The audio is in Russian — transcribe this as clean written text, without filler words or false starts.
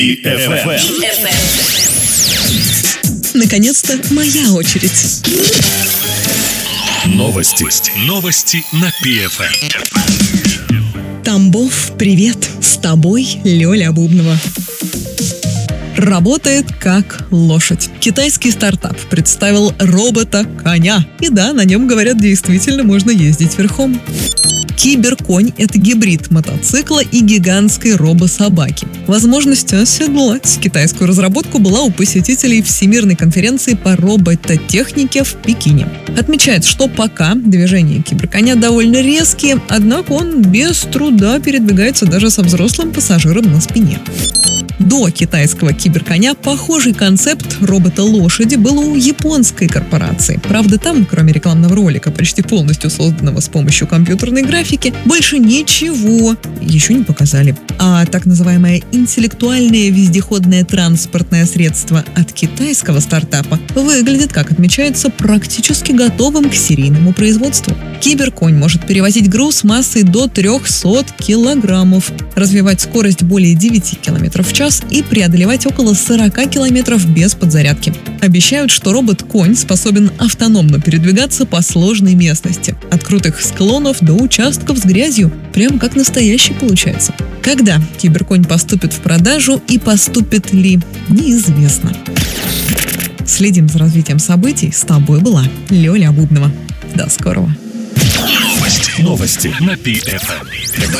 Наконец-то моя очередь. Новости на ПФМ. Тамбов, привет! С тобой Лёля Бубнова. Работает как лошадь. Китайский стартап представил робота-коня. И да, на нем, говорят, действительно можно ездить верхом. Киберконь – это гибрид мотоцикла и гигантской робособаки. Возможность оседлать китайскую разработку была у посетителей Всемирной конференции по робототехнике в Пекине. Отмечается, что пока движения киберконя довольно резкие, однако он без труда передвигается даже со взрослым пассажиром на спине. До китайского киберконя похожий концепт робота-лошади был у японской корпорации. Правда, там, кроме рекламного ролика, почти полностью созданного с помощью компьютерной графики, больше ничего еще не показали. А так называемое интеллектуальное вездеходное транспортное средство от китайского стартапа выглядит, как отмечается, практически готовым к серийному производству. Киберконь может перевозить груз массой до 300 килограммов, развивать скорость более 9 км в час и преодолевать около 40 километров без подзарядки. Обещают, что робот-конь способен автономно передвигаться по сложной местности, от крутых склонов до участков с грязью, прям как настоящий получается. Когда киберконь поступит в продажу и поступит ли, неизвестно. Следим за развитием событий. С тобой была Лёля Бубнова. До скорого. Новости на ПФМ.